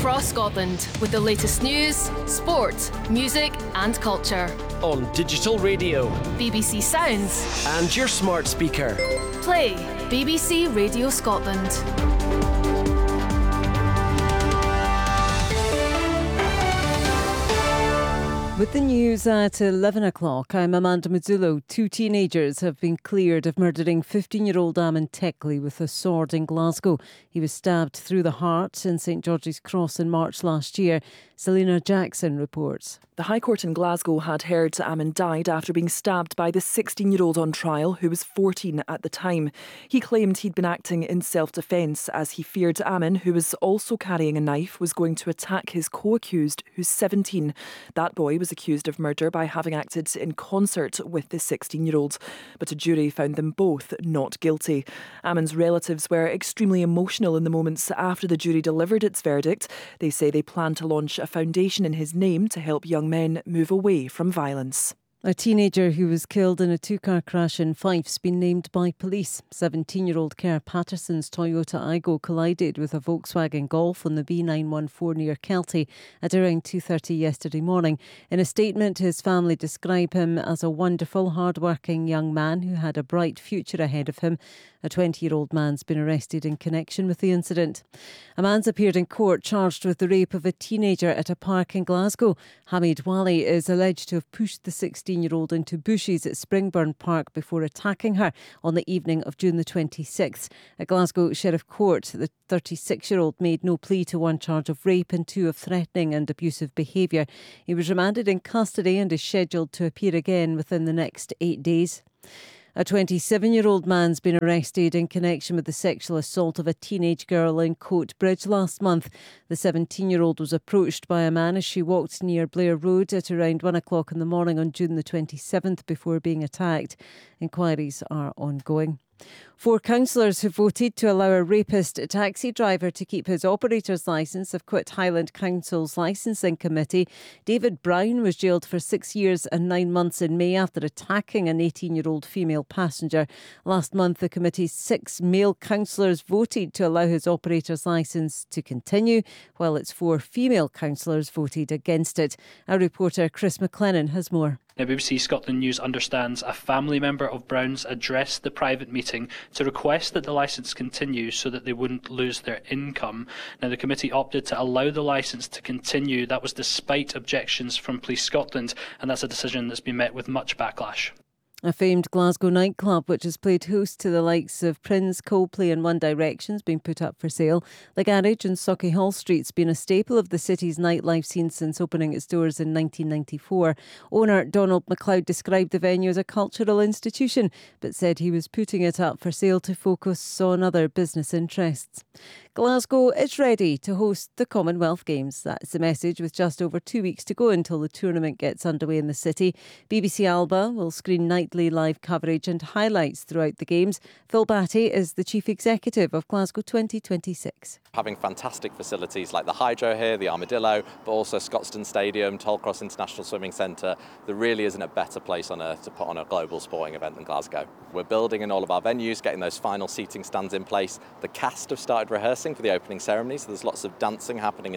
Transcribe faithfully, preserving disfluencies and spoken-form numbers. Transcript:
across Scotland with the latest news, sport, music and culture. On digital radio, B B C Sounds and your smart speaker. Play B B C Radio Scotland. With the news at eleven o'clock, I'm Amanda Mazzullo. Two teenagers have been cleared of murdering fifteen-year-old Ammon Teckley with a sword in Glasgow. He was stabbed through the heart in St George's Cross in March last year. Selina Jackson reports. The High Court in Glasgow had heard Ammon died after being stabbed by the sixteen-year-old on trial, who was fourteen at the time. He claimed he'd been acting in self-defence as he feared Ammon, who was also carrying a knife, was going to attack his co-accused, who's seventeen. That boy was accused of murder by having acted in concert with the sixteen-year-old. But a jury found them both not guilty. Ammon's relatives were extremely emotional in the moments after the jury delivered its verdict. They say they plan to launch a foundation in his name to help young men move away from violence. A teenager who was killed in a two-car crash in Fife's been named by police. seventeen-year-old Kerr Patterson's Toyota Aygo collided with a Volkswagen Golf on the B nine one four near Kelty at around two thirty yesterday morning. In a statement, his family describe him as a wonderful, hard-working young man who had a bright future ahead of him. A twenty-year-old man's been arrested in connection with the incident. A man's appeared in court charged with the rape of a teenager at a park in Glasgow. Hamid Wali is alleged to have pushed the sixteen-year-old into bushes at Springburn Park before attacking her on the evening of June the twenty-sixth. At Glasgow Sheriff Court, the thirty-six-year-old made no plea to one charge of rape and two of threatening and abusive behaviour. He was remanded in custody and is scheduled to appear again within the next eight days. A twenty-seven-year-old man's been arrested in connection with the sexual assault of a teenage girl in Coatbridge last month. The seventeen-year-old was approached by a man as she walked near Blair Road at around one o'clock in the morning on June the twenty-seventh before being attacked. Inquiries are ongoing. Four councillors who voted to allow a rapist taxi driver to keep his operator's licence have quit Highland Council's licensing committee. David Brown was jailed for six years and nine months in May after attacking an eighteen-year-old female passenger. Last month, the committee's six male councillors voted to allow his operator's licence to continue, while its four female councillors voted against it. Our reporter Chris McLennan has more. Now, B B C Scotland News understands a family member of Brown's addressed the private meeting to request that the licence continue so that they wouldn't lose their income. Now, the committee opted to allow the licence to continue. That was despite objections from Police Scotland, and that's a decision that's been met with much backlash. A famed Glasgow nightclub, which has played host to the likes of Prince, Coldplay and One Direction, has been put up for sale. The Garage in Sauchiehall Street's been a staple of the city's nightlife scene since opening its doors in nineteen ninety-four. Owner Donald MacLeod described the venue as a cultural institution, but said he was putting it up for sale to focus on other business interests. Glasgow is ready to host the Commonwealth Games. That's the message with just over two weeks to go until the tournament gets underway in the city. B B C Alba will screen nightly live coverage and highlights throughout the Games. Phil Batty is the Chief Executive of Glasgow twenty twenty-six. Having fantastic facilities like the Hydro here, the Armadillo, but also Scotstoun Stadium, Tollcross International Swimming Centre, there really isn't a better place on earth to put on a global sporting event than Glasgow. We're building in all of our venues, getting those final seating stands in place. The cast have started rehearsing for the opening ceremony, so there's lots of dancing happening